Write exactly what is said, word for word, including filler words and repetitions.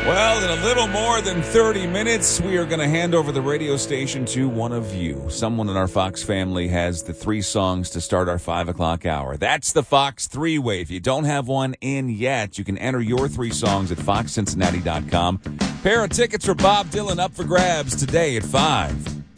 Well, in a little more than thirty minutes, we are going to hand over the radio station to one of you. Someone in our Fox family has the three songs to start our five o'clock hour. That's the Fox three-way. If you don't have one in yet, you can enter your three songs at fox cincinnati dot com. Pair of tickets for Bob Dylan up for grabs today at five.